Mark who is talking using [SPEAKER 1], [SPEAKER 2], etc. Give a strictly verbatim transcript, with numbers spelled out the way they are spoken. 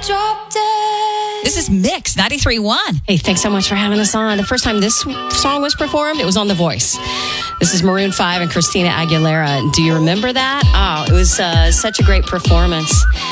[SPEAKER 1] drop dead.
[SPEAKER 2] This is Mix ninety-three point one.
[SPEAKER 3] Hey, thanks so much for having us on. The first time this song was performed, it was on The Voice. This is Maroon five and Christina Aguilera. Do you remember that? Oh, it was uh, such a great performance.